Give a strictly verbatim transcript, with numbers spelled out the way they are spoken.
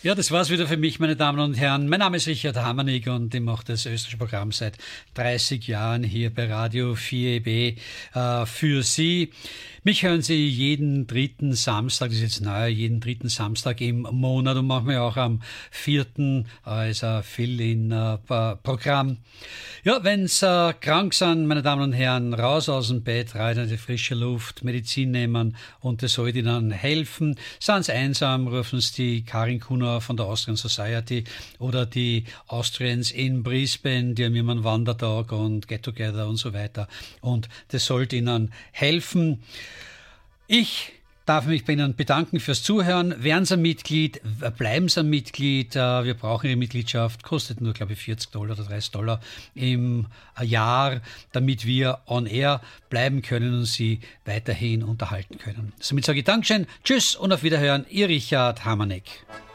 Ja, das war's wieder für mich, meine Damen und Herren. Mein Name ist Richard Hamernig und ich mache das österreichische Programm seit dreißig Jahren hier bei Radio vier E B äh, für Sie. Mich hören Sie jeden dritten Samstag, das ist jetzt neu, jeden dritten Samstag im Monat und machen wir auch am vierten als ein Fill-in-Programm. Ja, wenn Sie äh, krank sind, meine Damen und Herren, raus aus dem Bett, rein in die frische Luft, Medizin nehmen und das sollte Ihnen helfen. Sind Sie einsam, rufen Sie die Karin Kuhnauer von der Austrian Society oder die Austrians in Brisbane, die haben immer einen Wandertag und Get-Together und so weiter. Und das sollte Ihnen helfen. Ich darf mich bei Ihnen bedanken fürs Zuhören. Werden Sie ein Mitglied, bleiben Sie ein Mitglied. Wir brauchen Ihre Mitgliedschaft. Kostet nur, glaube ich, vierzig Dollar oder dreißig Dollar im Jahr, damit wir on air bleiben können und Sie weiterhin unterhalten können. Somit sage ich Dankeschön, tschüss und auf Wiederhören. Ihr Richard Hamernig.